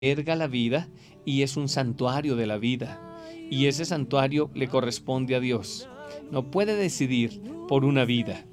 alberga la vida y es un santuario de la vida. Y ese santuario le corresponde a Dios. No puede decidir por una vida.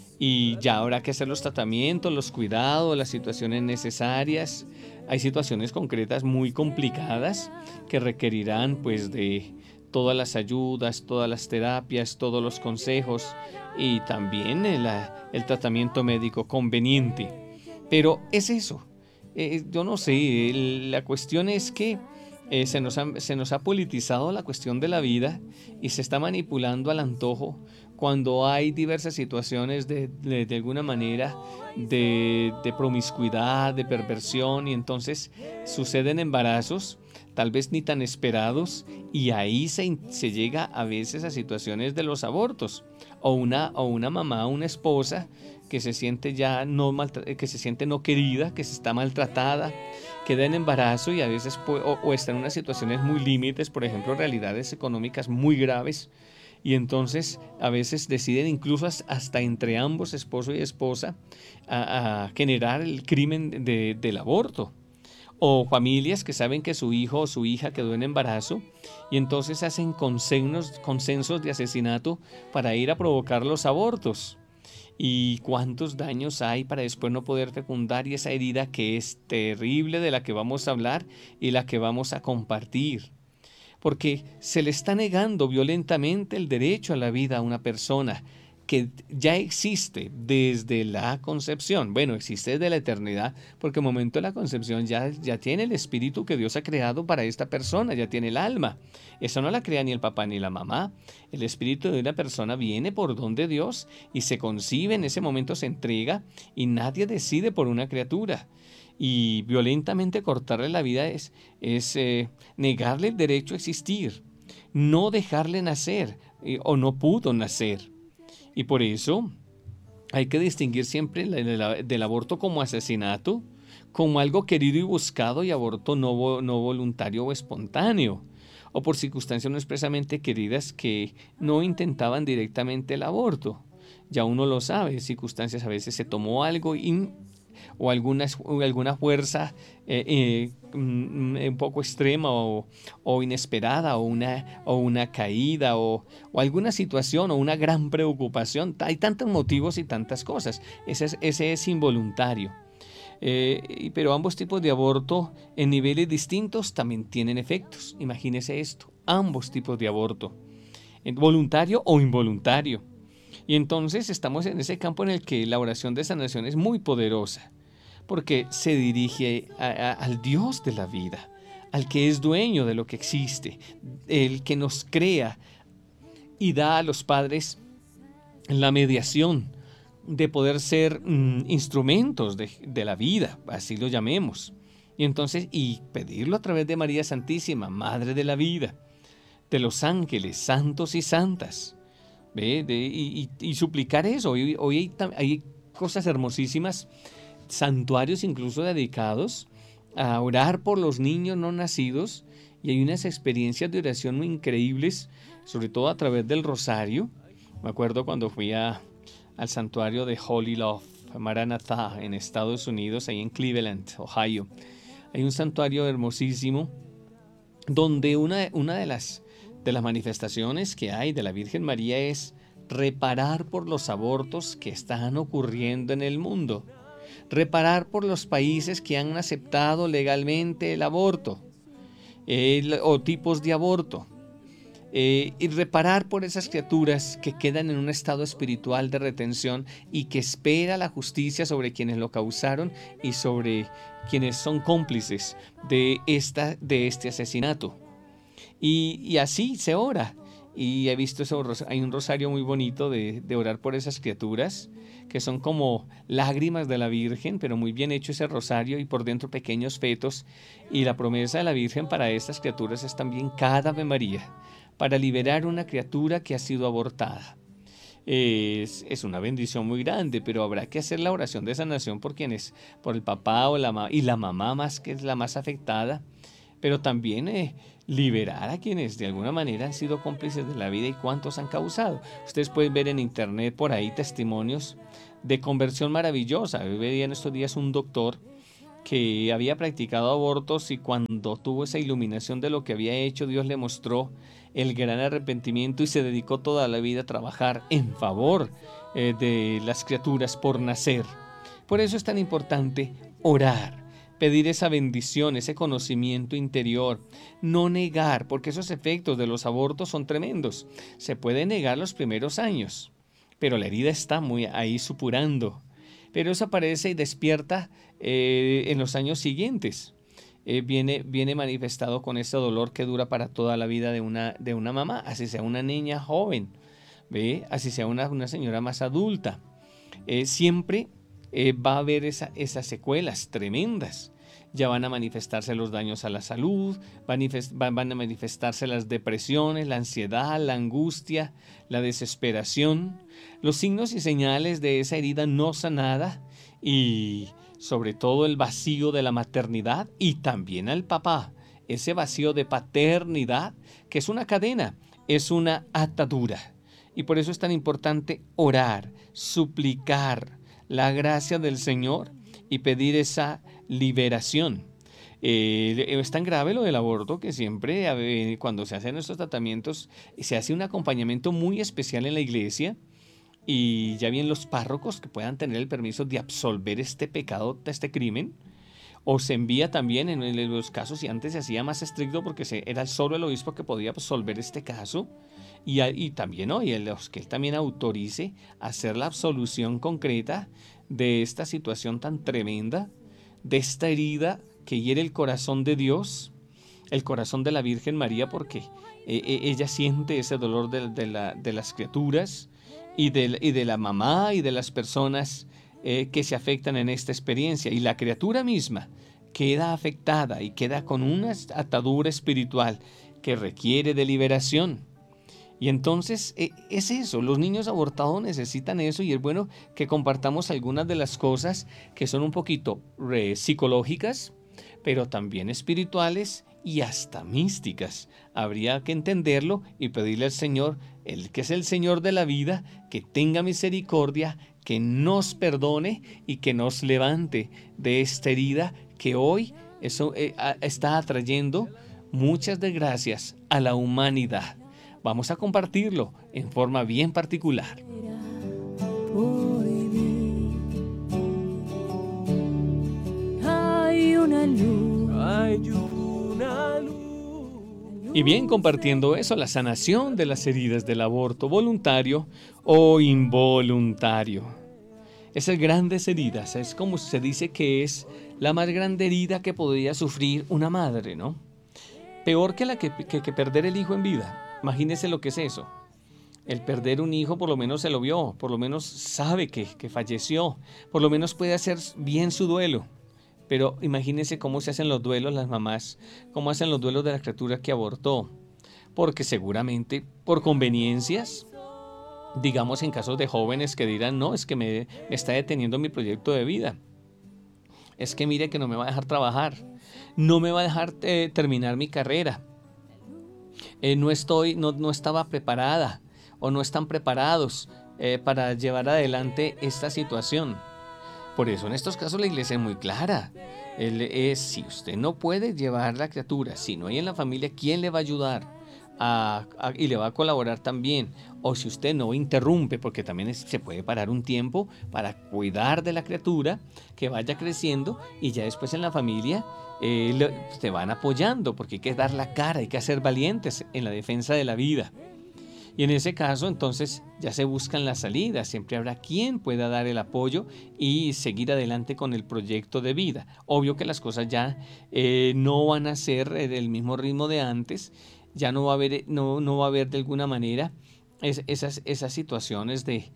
Y ya habrá que hacer los tratamientos, los cuidados, las situaciones necesarias. Hay situaciones concretas muy complicadas que requerirán pues de todas las ayudas, todas las terapias, todos los consejos y también el tratamiento médico conveniente. Pero es eso. Yo no sé, la cuestión es que se nos ha politizado la cuestión de la vida y se está manipulando al antojo cuando hay diversas situaciones de alguna manera de promiscuidad, de perversión, y entonces suceden embarazos, tal vez ni tan esperados, y ahí se llega a veces a situaciones de los abortos, o una mamá, una esposa que se siente ya que se siente no querida, que se está maltratada, queda en embarazo y a veces o está en unas situaciones muy límites, por ejemplo, realidades económicas muy graves, y entonces a veces deciden incluso hasta entre ambos, esposo y esposa, a generar el crimen del aborto. O familias que saben que su hijo o su hija quedó en embarazo y entonces hacen consensos de asesinato para ir a provocar los abortos. Y cuántos daños hay para después no poder fecundar, y esa herida que es terrible, de la que vamos a hablar y la que vamos a compartir. Porque se le está negando violentamente el derecho a la vida a una persona que ya existe desde la concepción. Bueno, existe desde la eternidad, porque el momento de la concepción ya tiene el espíritu que Dios ha creado para esta persona, ya tiene el alma. Eso no la crea ni el papá ni la mamá. El espíritu de una persona viene por don de Dios y se concibe, en ese momento se entrega, y nadie decide por una criatura. Y violentamente cortarle la vida es negarle el derecho a existir, no dejarle nacer, o no pudo nacer. Y por eso hay que distinguir siempre del aborto como asesinato, como algo querido y buscado, y aborto no voluntario o espontáneo, o por circunstancias no expresamente queridas que no intentaban directamente el aborto. Ya uno lo sabe, circunstancias, a veces se tomó algo o alguna fuerza un poco extrema o inesperada, o una caída, o alguna situación o una gran preocupación. Hay tantos motivos y tantas cosas. Ese es involuntario. Pero ambos tipos de aborto en niveles distintos también tienen efectos. Imagínese esto, ambos tipos de aborto, voluntario o involuntario. Y entonces estamos en ese campo en el que la oración de sanación es muy poderosa, porque se dirige al Dios de la vida, al que es dueño de lo que existe, el que nos crea y da a los padres la mediación de poder ser instrumentos de la vida, así lo llamemos. Y entonces, y pedirlo a través de María Santísima, Madre de la Vida, de los ángeles, santos y santas. ¿Ve? Y suplicar eso. Hoy hay cosas hermosísimas, santuarios incluso dedicados a orar por los niños no nacidos, y hay unas experiencias de oración muy increíbles, sobre todo a través del rosario. Me acuerdo cuando fui al santuario de Holy Love, Maranatha, en Estados Unidos, ahí en Cleveland, Ohio. Hay un santuario hermosísimo donde una de las manifestaciones que hay de la Virgen María es reparar por los abortos que están ocurriendo en el mundo, reparar por los países que han aceptado legalmente el aborto, o tipos de aborto, y reparar por esas criaturas que quedan en un estado espiritual de retención y que espera la justicia sobre quienes lo causaron y sobre quienes son cómplices de este asesinato. Y así se ora. Y he visto hay un rosario muy bonito de orar por esas criaturas, que son como lágrimas de la Virgen, pero muy bien hecho ese rosario, y por dentro pequeños fetos. Y la promesa de la Virgen para estas criaturas es también cada Ave María, para liberar una criatura que ha sido abortada. Es una bendición muy grande, pero habrá que hacer la oración de sanación por el papá y la mamá, más, que es la más afectada, pero también liberar a quienes de alguna manera han sido cómplices de la vida y cuántos han causado. Ustedes pueden ver en internet por ahí testimonios de conversión maravillosa. Yo veía en estos días un doctor que había practicado abortos y cuando tuvo esa iluminación de lo que había hecho, Dios le mostró el gran arrepentimiento y se dedicó toda la vida a trabajar en favor de las criaturas por nacer. Por eso es tan importante orar, pedir esa bendición, ese conocimiento interior, no negar, porque esos efectos de los abortos son tremendos. Se puede negar los primeros años, pero la herida está muy ahí supurando. Pero eso aparece y despierta en los años siguientes. Viene manifestado con ese dolor que dura para toda la vida de una mamá, así sea una niña joven, ¿ve? Así sea una señora más adulta. Siempre va a haber esas secuelas tremendas. Ya van a manifestarse los daños a la salud, van a manifestarse las depresiones, la ansiedad, la angustia, la desesperación, los signos y señales de esa herida no sanada y sobre todo el vacío de la maternidad y también al papá, ese vacío de paternidad que es una cadena, es una atadura. Y por eso es tan importante orar, suplicar la gracia del Señor y pedir esa liberación. Es tan grave lo del aborto que siempre cuando se hacen estos tratamientos se hace un acompañamiento muy especial en la iglesia y ya bien los párrocos que puedan tener el permiso de absolver este pecado, este crimen, o se envía también en los casos, y antes se hacía más estricto porque era solo el obispo que podía absolver este caso, y también, ¿no? Y los que él también autorice a hacer la absolución concreta de esta situación tan tremenda, de esta herida que hiere el corazón de Dios, el corazón de la Virgen María, porque ella siente ese dolor de las criaturas y de la mamá y de las personas que se afectan en esta experiencia. Y la criatura misma queda afectada y queda con una atadura espiritual que requiere de liberación. Y entonces es eso, los niños abortados necesitan eso y es bueno que compartamos algunas de las cosas que son un poquito psicológicas, pero también espirituales y hasta místicas. Habría que entenderlo y pedirle al Señor, el que es el Señor de la vida, que tenga misericordia, que nos perdone y que nos levante de esta herida que hoy está atrayendo muchas desgracias a la humanidad. Vamos a compartirlo en forma bien particular. Hay una luz. Y bien, compartiendo eso, la sanación de las heridas del aborto voluntario o involuntario. Esas grandes heridas, es como se dice que es la más grande herida que podría sufrir una madre, ¿no? Peor que que perder el hijo en vida. Imagínese lo que es eso. El perder un hijo por lo menos se lo vio, por lo menos sabe que falleció, por lo menos puede hacer bien su duelo. Pero imagínese cómo se hacen los duelos las mamás, cómo hacen los duelos de la criatura que abortó. Porque seguramente por conveniencias, digamos en casos de jóvenes que dirán, no, es que me está deteniendo mi proyecto de vida. Es que mire que no me va a dejar trabajar, no me va a dejar terminar mi carrera. No estaba preparada o no están preparados para llevar adelante esta situación. Por eso en estos casos la iglesia es muy clara. Si usted no puede llevar la criatura, si no hay en la familia, ¿quién le va a ayudar? Y le va a colaborar también. O si usted no interrumpe, porque también se puede parar un tiempo para cuidar de la criatura, que vaya creciendo y ya después en la familia te van apoyando, porque hay que dar la cara, hay que ser valientes en la defensa de la vida. Y en ese caso, entonces, ya se buscan las salidas, siempre habrá quien pueda dar el apoyo y seguir adelante con el proyecto de vida. Obvio que las cosas ya no van a ser del mismo ritmo de antes, ya no va a haber de alguna manera esas situaciones de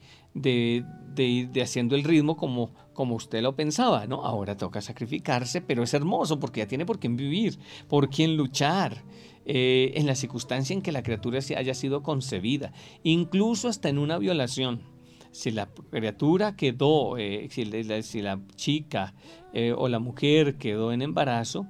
ir haciendo el ritmo como usted lo pensaba, ¿no? Ahora toca sacrificarse, pero es hermoso porque ya tiene por quién vivir, por quién luchar. En la circunstancia en que la criatura haya sido concebida, incluso hasta en una violación. Si la criatura quedó, si la chica o la mujer quedó en embarazo,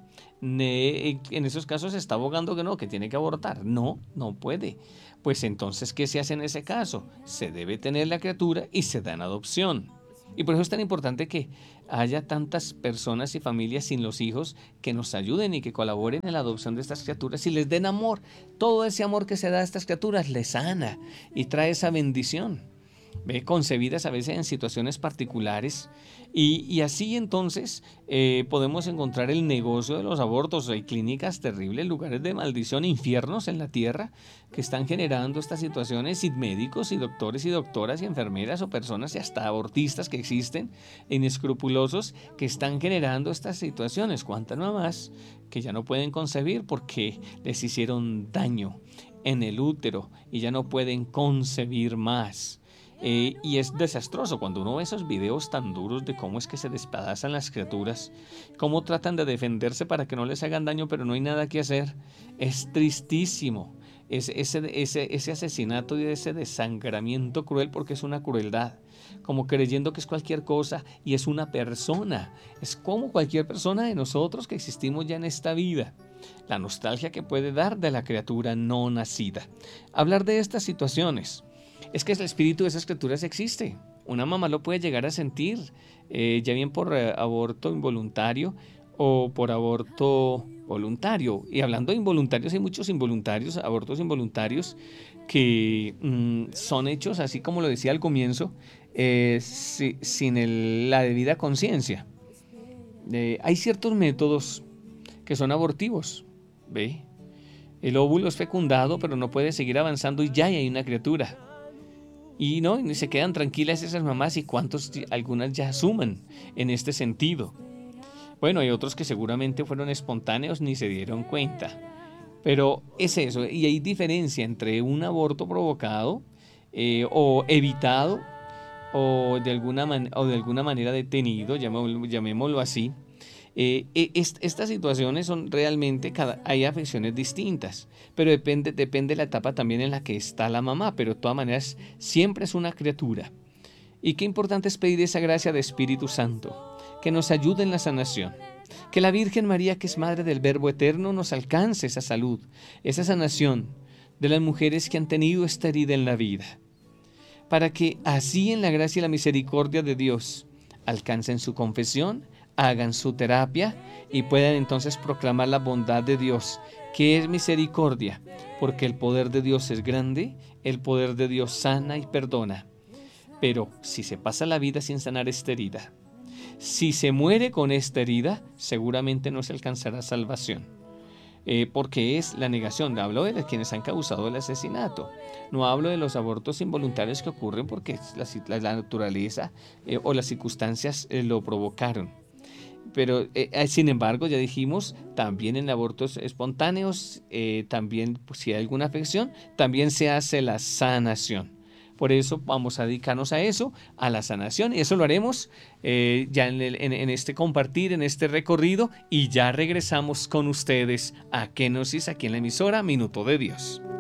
en esos casos se está abogando que tiene que abortar. No puede. Pues entonces, ¿qué se hace en ese caso? Se debe tener la criatura y se da en adopción. Y por eso es tan importante que haya tantas personas y familias sin los hijos que nos ayuden y que colaboren en la adopción de estas criaturas y les den amor. Todo ese amor que se da a estas criaturas les sana y trae esa bendición. ¿Ve? Concebidas a veces en situaciones particulares y así entonces podemos encontrar el negocio de los abortos. Hay clínicas terribles, lugares de maldición, infiernos en la tierra que están generando estas situaciones, y médicos y doctores y doctoras y enfermeras o personas y hasta abortistas que existen, inescrupulosos, que están generando estas situaciones. ¿Cuántas mamás que ya no pueden concebir porque les hicieron daño en el útero y ya no pueden concebir más? Y es desastroso cuando uno ve esos videos tan duros de cómo es que se despedazan las criaturas, cómo tratan de defenderse para que no les hagan daño, pero no hay nada que hacer. Es tristísimo ese asesinato y ese desangramiento cruel, porque es una crueldad, como creyendo que es cualquier cosa y es una persona. Es como cualquier persona de nosotros que existimos ya en esta vida. La nostalgia que puede dar de la criatura no nacida. Hablar de estas situaciones es que el espíritu de esas criaturas existe. Una mamá lo puede llegar a sentir, ya bien por aborto involuntario o por aborto voluntario. Y hablando de involuntarios, hay muchos involuntarios, abortos involuntarios que son hechos, así como lo decía al comienzo, sin la debida conciencia. Hay ciertos métodos que son abortivos, ¿ve? El óvulo es fecundado, pero no puede seguir avanzando y ya hay una criatura. Y no, y se quedan tranquilas esas mamás, y algunas ya suman en este sentido. Bueno, hay otros que seguramente fueron espontáneos, ni se dieron cuenta. Pero es eso, y hay diferencia entre un aborto provocado o evitado o de alguna manera detenido, llamémoslo así. Estas situaciones son realmente, hay afecciones distintas, pero depende de la etapa también en la que está la mamá, pero de todas maneras siempre es una criatura. Y qué importante es pedir esa gracia de Espíritu Santo, que nos ayude en la sanación. Que la Virgen María, que es Madre del Verbo Eterno, nos alcance esa salud, esa sanación de las mujeres que han tenido esta herida en la vida, para que así en la gracia y la misericordia de Dios alcancen su confesión, hagan su terapia y puedan entonces proclamar la bondad de Dios, que es misericordia, porque el poder de Dios es grande, el poder de Dios sana y perdona. Pero si se pasa la vida sin sanar esta herida, si se muere con esta herida, seguramente no se alcanzará salvación. Porque es la negación. Hablo de quienes han causado el asesinato. No hablo de los abortos involuntarios que ocurren porque la naturaleza o las circunstancias lo provocaron. Pero sin embargo, ya dijimos, también en abortos espontáneos, también si hay alguna afección, también se hace la sanación. Por eso vamos a dedicarnos a eso, a la sanación, y eso lo haremos ya en este compartir, en este recorrido, y ya regresamos con ustedes a Kenosis, aquí en la emisora Minuto de Dios.